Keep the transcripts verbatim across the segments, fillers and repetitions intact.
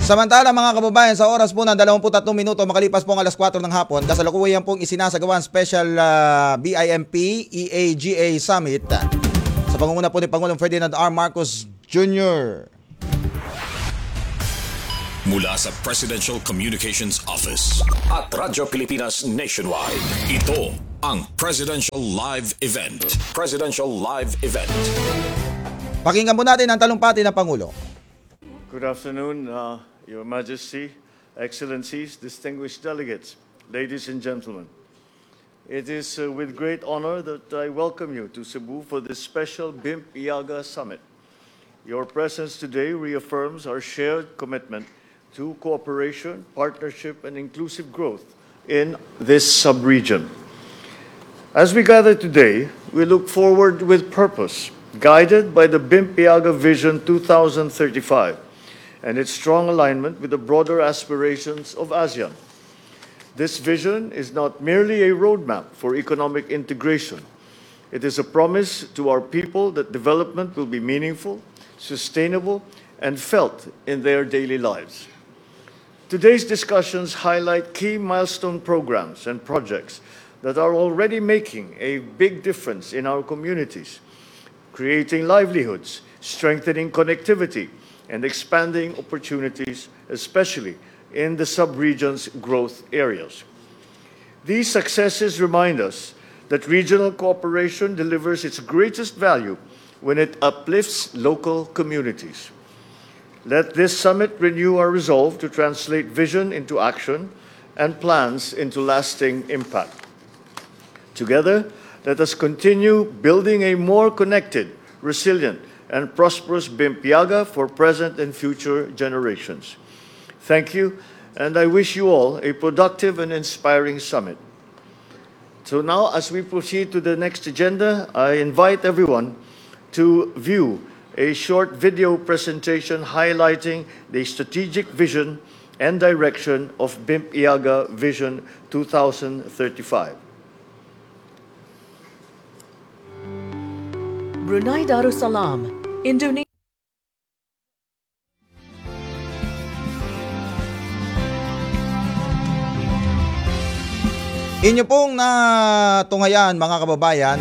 Samantala mga kababayan, sa oras po ng dalawampu't tatlong minuto makalipas po ang alas kwatro ng hapon, kasalukuyan pong isinasagawang special uh, B I M P E A G A Summit sa pangunguna po ni Pangulong Ferdinand R. Marcos Junior Mula sa Presidential Communications Office at Radyo Pilipinas Nationwide, ito ang Presidential Live Event. Presidential Live Event. Pakinggan po natin ang talumpati ng Pangulo. Good afternoon, uh, Your Majesty, Excellencies, distinguished delegates, ladies and gentlemen. It is uh, with great honor that I welcome you to Cebu for this special B I M P-I A G A Summit. Your presence today reaffirms our shared commitment to cooperation, partnership, and inclusive growth in this sub-region. As we gather today, we look forward with purpose, guided by the B I M P-I A G A Vision two thousand thirty-five and its strong alignment with the broader aspirations of ASEAN. This vision is not merely a roadmap for economic integration. It is a promise to our people that development will be meaningful, sustainable, and felt in their daily lives. Today's discussions highlight key milestone programs and projects that are already making a big difference in our communities, creating livelihoods, strengthening connectivity, and expanding opportunities, especially in the sub-region's growth areas. These successes remind us that regional cooperation delivers its greatest value when it uplifts local communities. Let this summit renew our resolve to translate vision into action and plans into lasting impact. Together, let us continue building a more connected, resilient, and prosperous B I M P-I A G A for present and future generations. Thank you, and I wish you all a productive and inspiring summit. So now, as we proceed to the next agenda, I invite everyone to view a short video presentation highlighting the strategic vision and direction of B I M P-I A G A Vision two thousand thirty-five. Brunei Darussalam, Indonesia. Inyo pong natunghayan mga kababayan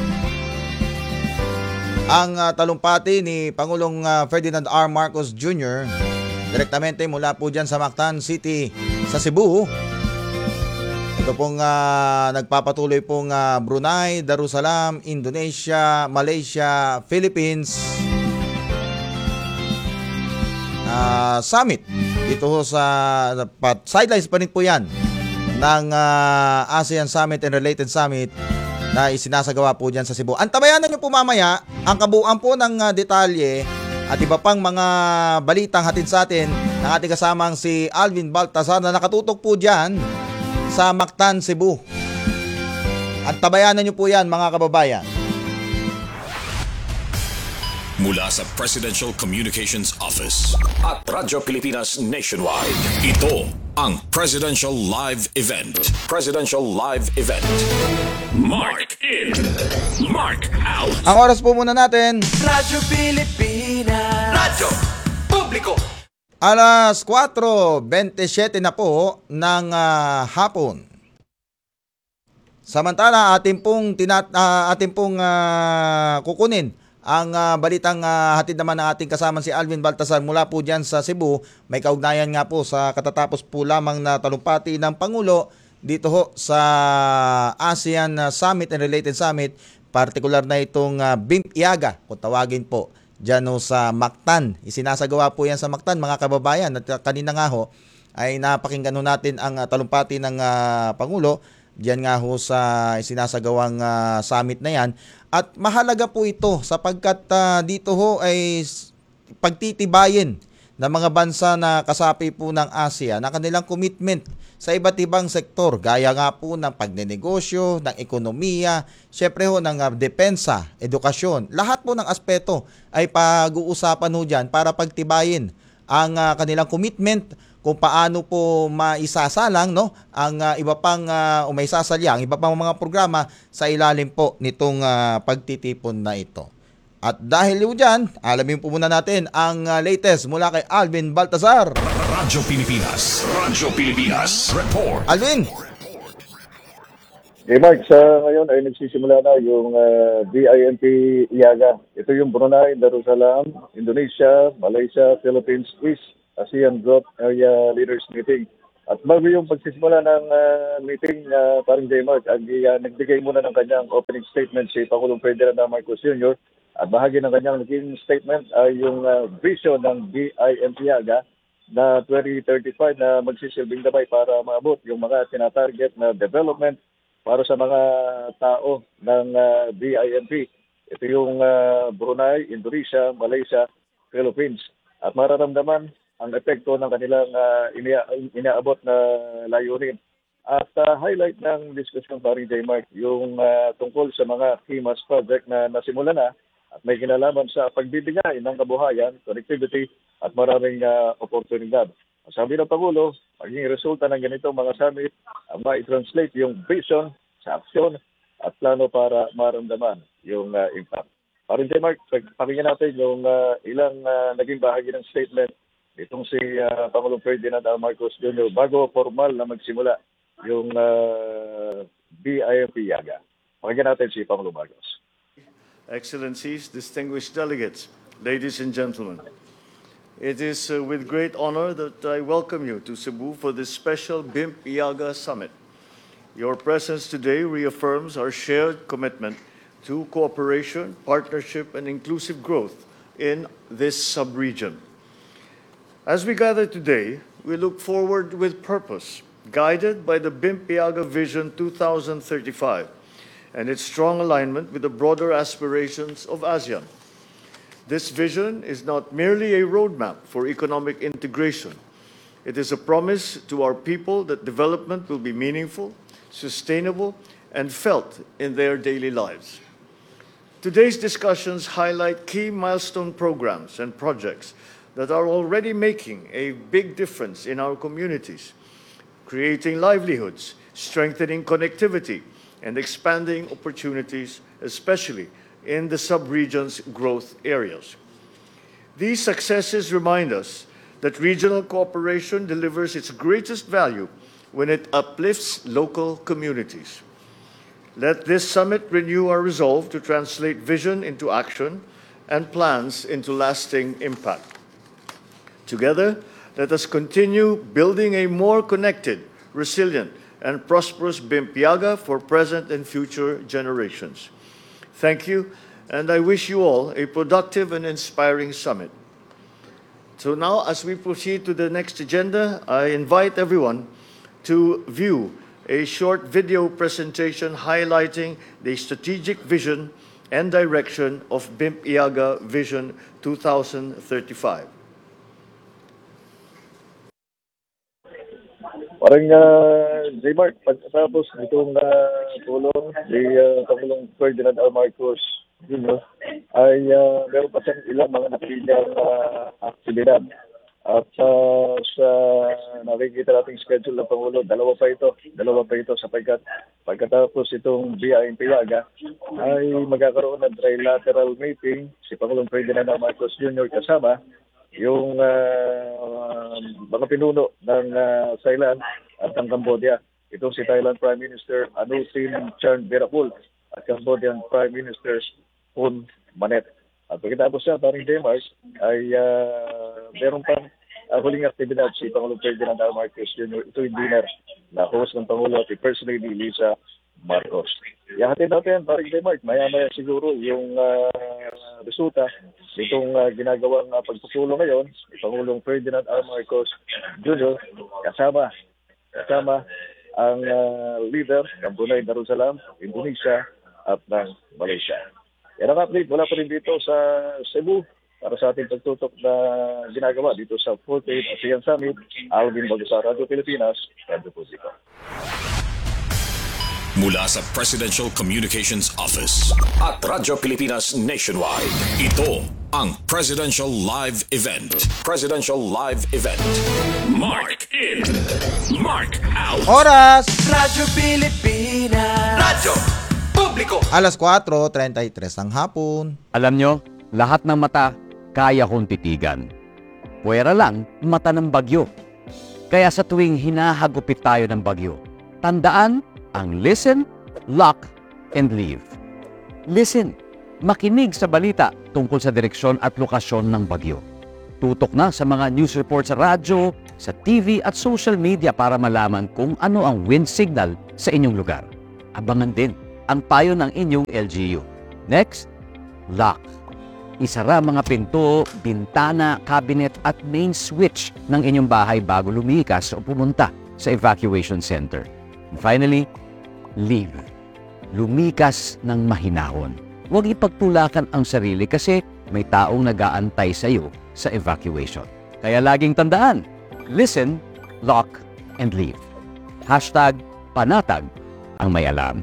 ang uh, talumpati ni Pangulong uh, Ferdinand R. Marcos Junior direktamente mula po dyan sa Mactan City sa Cebu. Ito pong uh, nagpapatuloy pong uh, Brunei, Darussalam, Indonesia, Malaysia, Philippines uh, Summit. Dito ho sa uh, sidelines pa rin po yan ng uh, ASEAN Summit and Related Summit na isinasagawa po dyan sa Cebu. Antabayanan nyo po mamaya ang kabuuan po ng uh, detalye at iba pang mga balitang hatid sa atin ng ating kasamang si Alvin Baltazar na nakatutok po dyan sa Mactan, Cebu. Antabayanan nyo po yan mga kababayan. Mula sa Presidential Communications Office at Radyo Pilipinas Nationwide, ito ang Presidential Live Event. Presidential Live Event. Mark in, mark out. Ang oras po muna natin, Radyo Pilipinas, Radyo Publiko. alas kwatro bentisiete na po ng uh, hapon. Samantala, atin pong, tinat, uh, atin pong uh, kukunin ang uh, balitang uh, hatid naman ng ating kasama si Alvin Baltazar mula po dyan sa Cebu. May kaugnayan nga po sa katatapos po lamang na talumpati ng Pangulo dito ho sa ASEAN Summit and Related Summit, partikular na itong uh, B I M P-I A G A kung tawagin po dyan ho sa Mactan. Isinasagawa po yan sa Mactan mga kababayan, at kanina nga ho ay napakinggan ho natin ang uh, talumpati ng uh, Pangulo diyan nga ho sa isinasagawang uh, summit na yan. At mahalaga po ito sapagkat uh, dito ho ay pagtitibayin ng mga bansa na kasapi po ng ASEAN na kanilang commitment sa iba't ibang sektor, gaya nga po ng pagnenegosyo, ng ekonomiya, syempre ho ng uh, depensa, edukasyon. Lahat po ng aspeto ay pag-uusapan ho dyan para pagtibayin ang uh, kanilang commitment kung paano po maisasalang no ang uh, iba pang uh, o maisasalyang iba pang mga programa sa ilalim po nitong uh, pagtitipon na ito. At dahil yun dyan, alamin po muna natin ang uh, latest mula kay Alvin Baltazar. Radyo Pilipinas. Radyo Pilipinas. Report. Alvin! Okay, Mark, sa ngayon ay nagsisimula na yung uh, B I M P IAGA. Ito yung Brunei, Darussalam, Indonesia, Malaysia, Philippines, East ASEAN Group Area Leaders Meeting. At bago yung pagsisimula ng uh, meeting, uh, parang J. Mark, ang, uh, nagbigay muna ng kanyang opening statement si Pangulong Ferdinand Marcos Junior At bahagi ng kanyang naging statement ay yung uh, vision ng B I M P IAGA na twenty thirty-five na magsisilbing gabay para maabot yung mga tinatarget na development para sa mga tao ng uh, B I M P. Ito yung uh, Brunei, Indonesia, Malaysia, Philippines. At mararamdaman ang epekto ng kanilang uh, ina- inaabot na layunin. At uh, highlight ng diskusyon pa rin, J. Mark, yung uh, tungkol sa mga K M A S project na nasimula na at may kinalaman sa pagbibigay ng kabuhayan, connectivity at maraming uh, oportunidad. Sabi ng Pangulo, maging resulta ng ganitong mga summit, uh, ma-translate yung vision sa aksyon at plano para maramdaman yung uh, impact. Parang J. Mark, pakinggan natin yung uh, ilang uh, naging bahagi ng statement itong si uh, Pangulong Ferdinand Marcos Junior bago formal na magsimula yung uh, B I M P IAGA. Pakinggan natin si Pangulong Marcos. Excellencies, distinguished delegates, ladies and gentlemen, it is uh, with great honor that I welcome you to Cebu for this special B I M P IAGA Summit. Your presence today reaffirms our shared commitment to cooperation, partnership, and inclusive growth in this sub-region. As we gather today, we look forward with purpose, guided by the B I M P IAGA Vision twenty thirty-five and its strong alignment with the broader aspirations of ASEAN. This vision is not merely a roadmap for economic integration. It is a promise to our people that development will be meaningful, sustainable, and felt in their daily lives. Today's discussions highlight key milestone programs and projects that are already making a big difference in our communities, creating livelihoods, strengthening connectivity, and expanding opportunities, especially in the sub-region's growth areas. These successes remind us that regional cooperation delivers its greatest value when it uplifts local communities. Let this summit renew our resolve to translate vision into action and plans into lasting impact. Together, let us continue building a more connected, resilient, and prosperous B I M P IAGA for present and future generations. Thank you, and I wish you all a productive and inspiring summit. So now, as we proceed to the next agenda, I invite everyone to view a short video presentation highlighting the strategic vision and direction of B I M P IAGA Vision twenty thirty-five. Parang uh, J. Mark, pagkatapos nitong uh, tulong ni uh, Pangulong Ferdinand Marcos Junior ay uh, meron pa siyang ilang mga napilyang uh, aktibidad. At uh, sa nakikita nating schedule ng Pangulo, dalawa pa ito. Dalawa pa ito sapagkat pagkatapos itong B I M P IAGA ay magkakaroon ng trilateral meeting si Pangulong Ferdinand Marcos Junior kasama yung uh, mga pinuno ng uh, Thailand at ng Cambodia. Itong si Thailand Prime Minister Anutin Charnvirakul at Cambodian Prime Minister Hun Manet. At pagkatapos siya, parang Demars, ay uh, meron pang uh, huling aktibidad si Pangulong Ferdinand Marcos Junior Ito yung dinner na host ng Pangulo at First Lady Lisa Marcos. Ihahatid natin, parang Demars, maya-maya siguro yung uh, resulta nitong uh, ginagawang uh, pagpupulong ngayon ni Pangulong Ferdinand Marcos Junior kasama kasama ang uh, leader ng Brunei, Darussalam, Indonesia at ng Malaysia. Yan ang update mula pa rin dito sa Cebu para sa ating pagtutok na ginagawa dito sa fourteenth ASEAN Summit. Alvin Baltazar, Radyo Pilipinas, Radyo Publiko. Mula sa Presidential Communications Office at Radyo Pilipinas Nationwide, ito ang Presidential Live Event. Presidential Live Event. Mark in, Mark out. Oras! Radyo Pilipinas. Radyo Publiko. Publiko. Alas kwatro treinta y tres ng hapon. Alam nyo, lahat ng mata kaya kong titigan. Puwera lang, mata ng bagyo. Kaya sa tuwing hinahagupit tayo ng bagyo, tandaan ang listen, lock, and leave. Listen, makinig sa balita tungkol sa direksyon at lokasyon ng bagyo. Tutok na sa mga news report sa radyo, sa T V at social media para malaman kung ano ang wind signal sa inyong lugar. Abangan din ang payo ng inyong L G U. Next, lock. Isara mga pinto, bintana, cabinet at main switch ng inyong bahay bago lumikas o pumunta sa evacuation center. And finally, leave. Lumikas ng mahinahon. Huwag ipagtulakan ang sarili kasi may taong nag-aantay sa iyo sa evacuation. Kaya laging tandaan, listen, lock, and leave. Hashtag panatag ang may alam.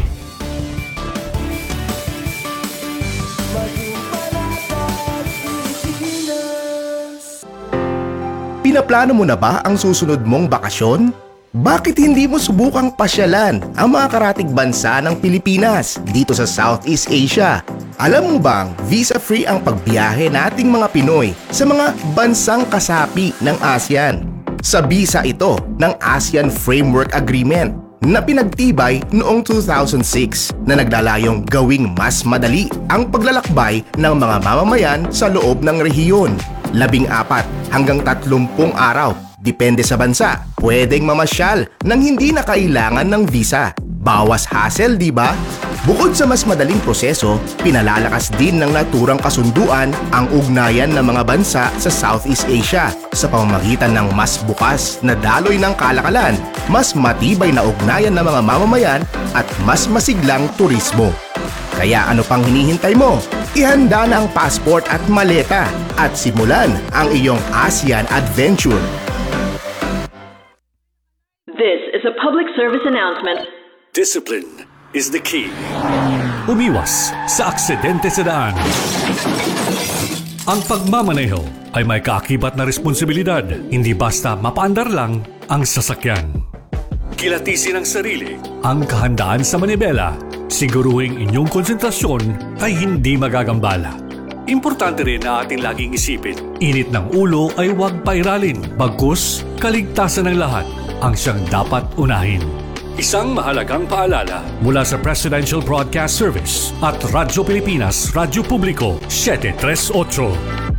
Pinaplano mo na ba ang susunod mong bakasyon? Bakit hindi mo subukang pasyalan ang mga karatig bansa ng Pilipinas dito sa Southeast Asia? Alam mo bang visa-free ang pagbiyahe nating mga Pinoy sa mga bansang kasapi ng ASEAN? Sa bisa ito ng ASEAN Framework Agreement na pinagtibay noong two thousand six na naglalayong gawing mas madali ang paglalakbay ng mga mamamayan sa loob ng rehiyon. Labing apat hanggang tatlumpung araw, depende sa bansa, pwedeng mamasyal nang hindi na kailangan ng visa. Bawas hassle, di ba? Bukod sa mas madaling proseso, pinalalakas din ng naturang kasunduan ang ugnayan ng mga bansa sa Southeast Asia sa pamamagitan ng mas bukas na daloy ng kalakalan, mas matibay na ugnayan ng mga mamamayan at mas masiglang turismo. Kaya ano pang hinihintay mo? Ihanda na ang passport at maleta at simulan ang iyong ASEAN adventure. This is a public service announcement. Discipline is the key. Umiwas sa aksidente sa daan. Ang pagmamaneho ay may kaakibat na responsibilidad, hindi basta mapaandar lang ang sasakyan. Kilatisin ang sarili, ang kahandaan sa manibela, siguruhing inyong konsentrasyon ay hindi magagambala. Importante rin na ating laging isipin, init ng ulo ay huwag pairalin, bagkus kaligtasan ng lahat ang siyang dapat unahin. Isang mahalagang paalala mula sa Presidential Broadcast Service at Radyo Pilipinas, Radyo Publiko, seven three eight.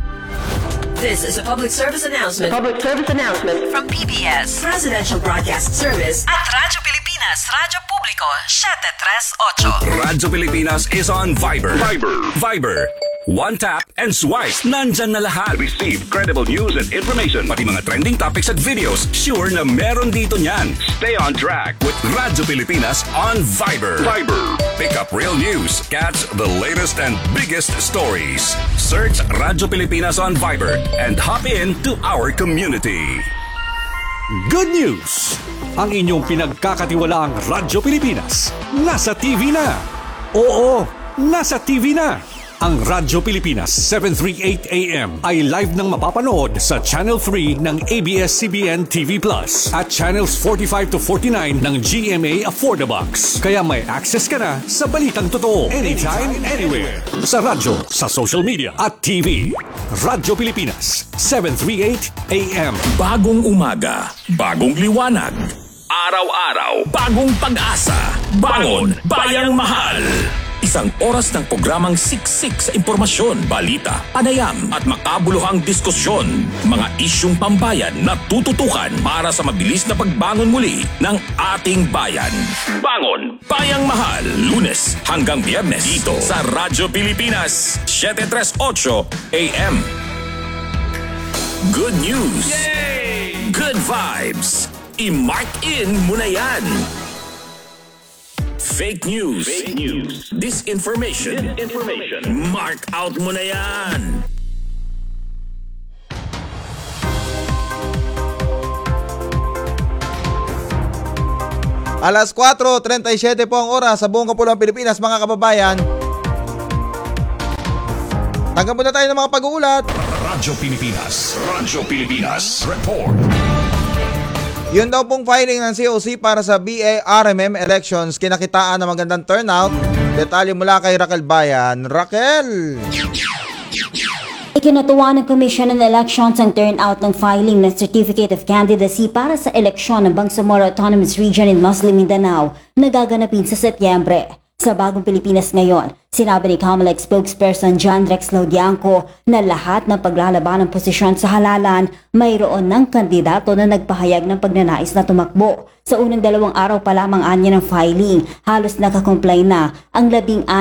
This is a public service announcement. Public service announcement From P B S, Presidential Broadcast Service at Radyo Pilipinas, Radyo Publiko, seven three eight. Radyo Pilipinas is on Viber. Viber. Viber. One tap and swipe. Nandyan na lahat. Receive credible news and information. Pati mga trending topics at videos. Sure na meron dito niyan. Stay on track with Radyo Pilipinas on Viber. Viber. Pick up real news. Catch the latest and biggest stories. Search Radyo Pilipinas on Viber and hop in to our community. Good news! Ang inyong pinagkakatiwalaang Radyo Pilipinas nasa T V na. Oo, nasa T V na. Ang Radyo Pilipinas seven thirty-eight A M ay live nang mapapanood sa Channel three ng A B S C B N T V Plus at Channels forty-five to forty-nine ng G M A Affordabox. Kaya may access ka na sa balitang totoo anytime, anywhere. Sa radyo, sa social media at T V. Radyo Pilipinas seven thirty-eight A M. Bagong umaga, bagong liwanag. Araw-araw, bagong pag-asa. Bangon, Bayang Mahal. Isang oras ng programang siksik sa impormasyon, balita, panayam at makabuluhang diskusyon. Mga isyung pambayan na tututukan para sa mabilis na pagbangon muli ng ating bayan. Bangon, Bayang Mahal, Lunes hanggang Biyernes dito sa Radyo Pilipinas, seven thirty-eight A M. Good news! Yay! Good vibes! I-mark in mo na yan! Fake news. Fake news. Disinformation. Disinformation. Mark out mo na yan. Alas kwatro treinta y siete po ang oras sa buong kapuluang Pilipinas, mga kababayan. Tanggap muna tayo ng mga pag-uulat. Radyo Pilipinas. Radyo Pilipinas. Report. Yun daw pong filing ng C O C para sa B A R M M elections, kinakitaan na magandang turnout. Detalye mula kay Raquel Bayan. Raquel! Ikinatuwa ng Commission on Elections ang turnout ng filing ng Certificate of Candidacy para sa eleksyon ng Bangsamoro Autonomous Region in Muslim Mindanao na gaganapin sa Setyembre. Sa Bagong Pilipinas Ngayon, sinabi ni COMELEC spokesperson John Rex Laudianco na lahat ng paglalaban ng posisyon sa halalan mayroon ng kandidato na nagpahayag ng pagnanais na tumakbo. Sa unang dalawang araw pa lamang anya ng filing, halos nakakomply na ang labing